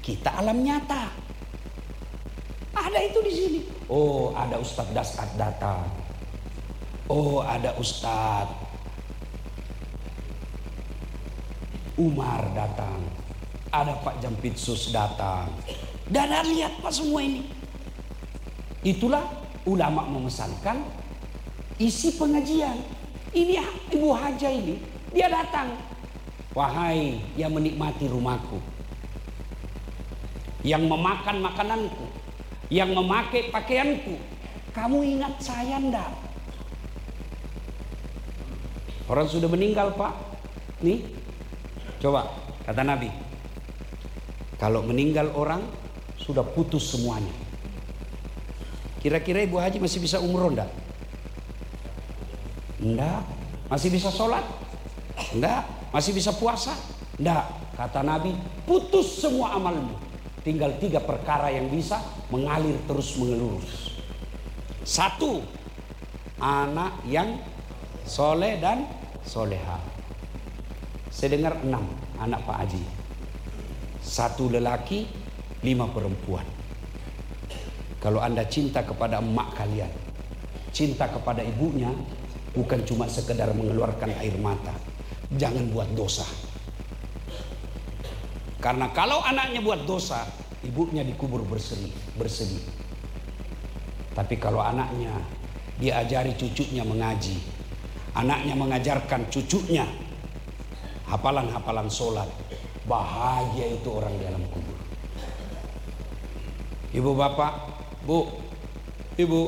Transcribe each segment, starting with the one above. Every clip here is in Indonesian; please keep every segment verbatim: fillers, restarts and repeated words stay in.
kita alam nyata. Ada itu di sini. Oh, ada Ustadz Dasat datang. Oh, ada Ustadz Umar datang. Ada Pak Jampitsus datang. Dan lihat Pak semua ini. Itulah ulama memesankan isi pengajian. Ini Ibu Haja ini, dia datang. Wahai yang menikmati rumahku, yang memakan makananku, yang memakai pakaianku, kamu ingat saya enggak? Orang sudah meninggal Pak. Nih, coba kata Nabi, kalau meninggal orang sudah putus semuanya. Kira-kira Ibu Haji masih bisa umroh enggak? Enggak. Masih bisa sholat? Enggak. Masih bisa puasa? Enggak. Kata Nabi, putus semua amalmu. Tinggal tiga perkara yang bisa mengalir terus mengelurus. Satu, anak yang soleh dan soleha. Saya dengar enam anak Pak Haji. Satu lelaki, lima perempuan. Kalau Anda cinta kepada emak kalian, cinta kepada ibunya, bukan cuma sekedar mengeluarkan air mata. Jangan buat dosa. Karena kalau anaknya buat dosa, ibunya dikubur berseri, bersedih. Tapi kalau anaknya diajari cucunya mengaji, anaknya mengajarkan cucunya hafalan-hafalan sholat, bahagia itu orang di alam kubur. Ibu bapak, bu, ibu,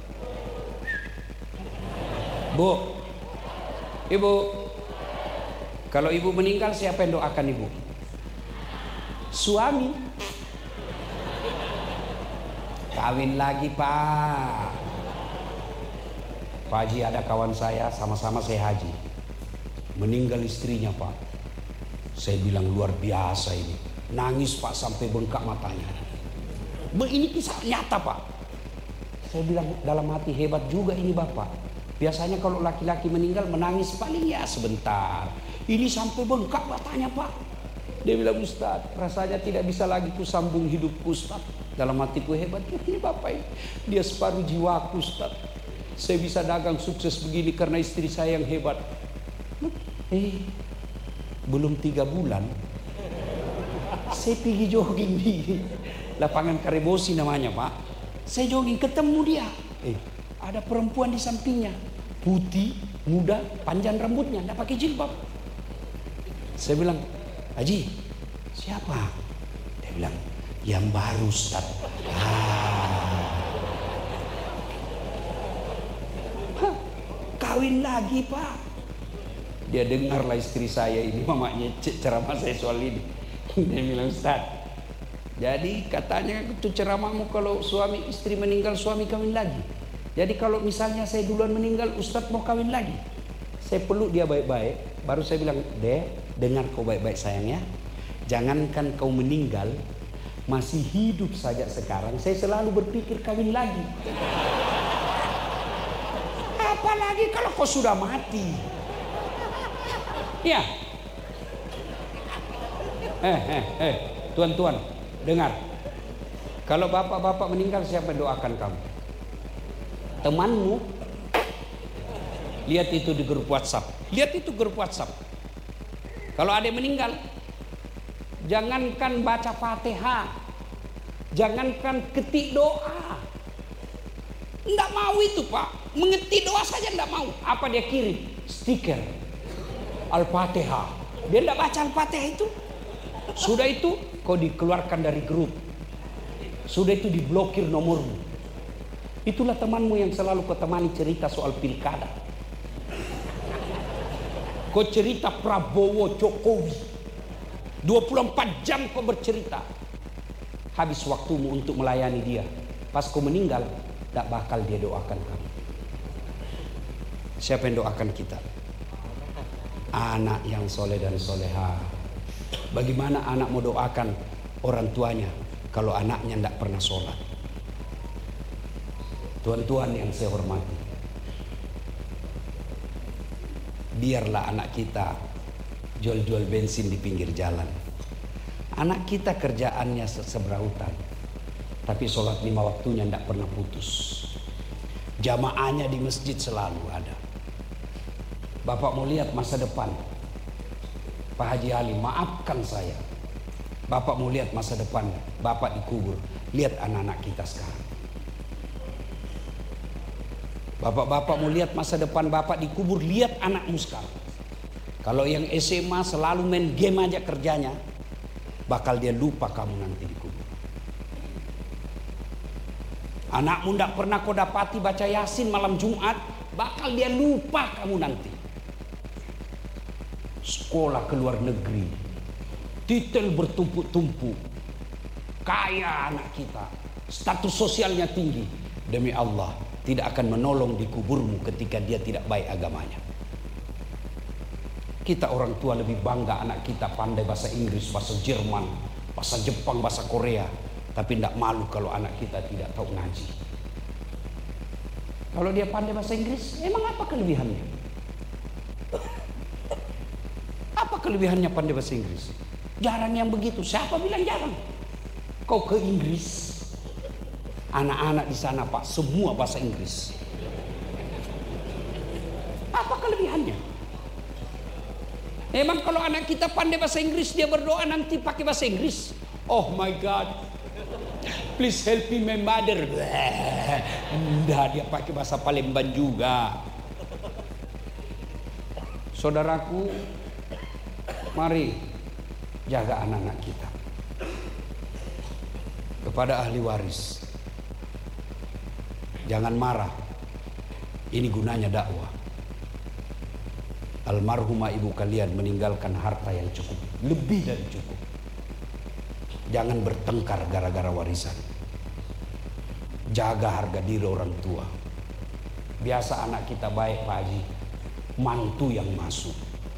bu, ibu, kalau ibu meninggal siapa yang doakan ibu? Suami. Kawin lagi Pak. Pak Haji, ada kawan saya, sama-sama saya haji, meninggal istrinya Pak. Saya bilang luar biasa ini. Nangis Pak sampai bengkak matanya. Ini kisah nyata Pak. Saya bilang dalam hati, hebat juga ini Bapak. Biasanya kalau laki-laki meninggal menangis paling ya sebentar. Ini sampai bengkak matanya Pak. Dia bilang, Ustaz, rasanya tidak bisa lagi ku sambung hidupku Ustaz. Dalam hatiku, hebat ini Bapak ini. Dia separuh jiwaku Ustaz. Saya bisa dagang sukses begini karena istri saya yang hebat. Eh, belum tiga bulan saya pergi jogging di lapangan Karebosi namanya Pak. Saya jogging ketemu dia. Eh, ada perempuan di sampingnya, putih, muda, panjang rambutnya, tidak pakai jilbab. Saya bilang, Haji, siapa? Dia bilang, yang baru Ustaz. Ah. Hah, kawin lagi Pak. Dia dengarlah istri saya ini, mamanya ceramah saya soal ini. Dia bilang, Ustaz, jadi katanya itu ceramahmu kalau suami istri meninggal, suami kawin lagi. Jadi kalau misalnya saya duluan meninggal, Ustaz mau kawin lagi. Saya peluk dia baik-baik, baru saya bilang, Dek, dengar kau baik-baik sayang ya. Jangankan kau meninggal, masih hidup saja sekarang, saya selalu berpikir kawin lagi. Apalagi kalau kau sudah mati. Ya. Eh, eh, eh, tuan-tuan, dengar. Kalau bapak-bapak meninggal, siapa yang doakan kamu? Temanmu. Lihat itu di grup WhatsApp. Lihat itu grup WhatsApp. Kalau ada yang meninggal, jangankan baca Fatihah, jangankan ketik doa. Enggak mau itu Pak. Mengetik doa saja enggak mau. Apa dia kirim? Stiker Al-Fatihah. Dia enggak baca Al-Fatihah itu. Sudah itu kau dikeluarkan dari grup. Sudah itu diblokir nomormu. Itulah temanmu yang selalu kau temani cerita soal pilkada. Kau cerita Prabowo Jokowi, dua puluh empat jam kau bercerita. Habis waktumu untuk melayani dia. Pas kau meninggal, tak bakal dia doakan kamu. Siapa yang doakan kita? Anak yang soleh dan soleha. Bagaimana anak mau doakan orang tuanya kalau anaknya tidak pernah sholat? Tuan-tuan yang saya hormati, biarlah anak kita jual-jual bensin di pinggir jalan, Anak kita kerjaannya seberautan, tapi sholat lima waktunya tidak pernah putus. Jamaahnya di masjid selalu ada. Bapak mau lihat masa depan, Pak Haji Halim, maafkan saya. Bapak mau lihat masa depan Bapak dikubur. Lihat anak-anak kita sekarang. Bapak-bapak mau lihat masa depan Bapak dikubur, lihat anakmu sekarang. Kalau yang S M A selalu main game aja kerjanya, bakal dia lupa kamu nanti dikubur. Anakmu tidak pernah kau dapati baca Yasin malam Jumat, bakal dia lupa kamu nanti. Sekolah ke luar negeri, titel bertumpuk-tumpuk, kaya anak kita, status sosialnya tinggi. Demi Allah, tidak akan menolong di kuburmu ketika dia tidak baik agamanya. Kita orang tua lebih bangga anak kita pandai bahasa Inggris, bahasa Jerman, bahasa Jepang, bahasa Korea. Tapi tidak malu kalau anak kita tidak tahu ngaji. Kalau dia pandai bahasa Inggris, emang apa kelebihannya? Apa kelebihannya pandai bahasa Inggris? Jarang yang begitu. Siapa bilang jarang? Kau ke Inggris, anak-anak di sana Pak semua bahasa Inggris. Apa kelebihannya? Emang kalau anak kita pandai bahasa Inggris, dia berdoa nanti pakai bahasa Inggris. Oh my God, please help me my mother. Enggak, dia pakai bahasa Palembang juga. Saudaraku, mari jaga anak-anak kita. Kepada ahli waris, jangan marah. Ini gunanya dakwah. Almarhumah ibu kalian meninggalkan harta yang cukup, lebih dari cukup. Jangan bertengkar gara-gara warisan. Jaga harga diri orang tua. Biasa anak kita baik Pak Haji, mantu yang masuk.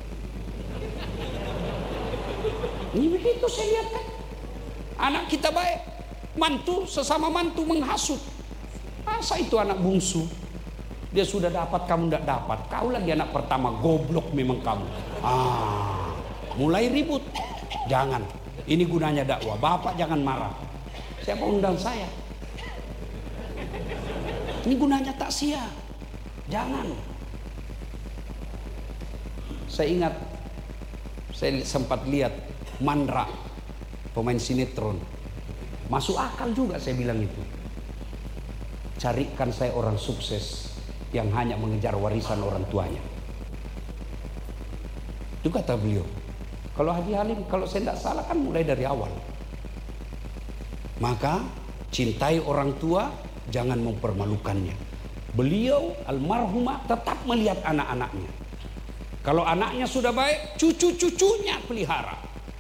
Ini begitu saya lihat kan. Anak kita baik, mantu sesama mantu menghasut. Masa itu anak bungsu? Dia sudah dapat, kamu tidak dapat. Kau lagi anak pertama, goblok memang kamu. Ah, mulai ribut. Jangan. Ini gunanya dakwah. Bapak jangan marah. Siapa undang saya? Ini gunanya takziah. Jangan. Saya ingat, saya sempat lihat Mandra, pemain sinetron. Masuk akal juga saya bilang itu. Carikan saya orang sukses yang hanya mengejar warisan orang tuanya. Itu kata beliau. Kalau Haji Halim, kalau saya tidak salah kan mulai dari awal. Maka cintai orang tua, jangan mempermalukannya. Beliau almarhumah tetap melihat anak-anaknya. Kalau anaknya sudah baik, cucu-cucunya pelihara.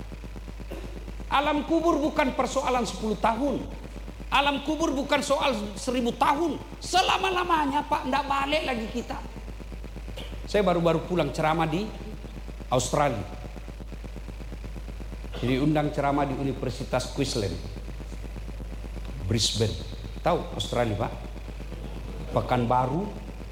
Alam kubur bukan persoalan sepuluh tahun. Alam kubur bukan soal seribu tahun. Selama-lamanya Pak, tidak balik lagi kita. Saya baru-baru pulang ceramah di Australia. Jadi undang ceramah di Universitas Queensland, Brisbane. Tahu Australia Pak? Pekanbaru.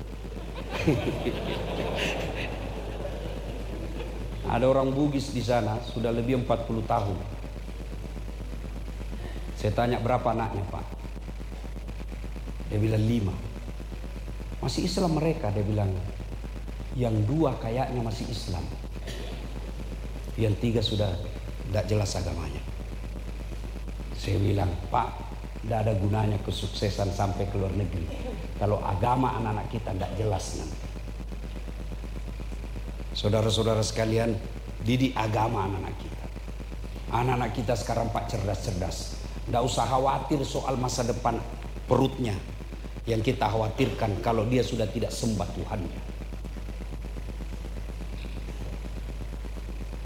Ada orang Bugis di sana sudah lebih empat puluh tahun. Saya tanya berapa anaknya Pak? Dia bilang lima. Masih Islam mereka, dia bilang. Yang dua kayaknya masih Islam. Yang tiga sudah tidak jelas agamanya. Saya bilang, Pak, tidak ada gunanya kesuksesan sampai ke luar negeri kalau agama anak-anak kita tidak jelas nanti. Saudara-saudara sekalian, didik agama anak-anak kita. Anak-anak kita sekarang Pak cerdas-cerdas. Tidak usah khawatir soal masa depan perutnya. Yang kita khawatirkan kalau dia sudah tidak sembah Tuhannya.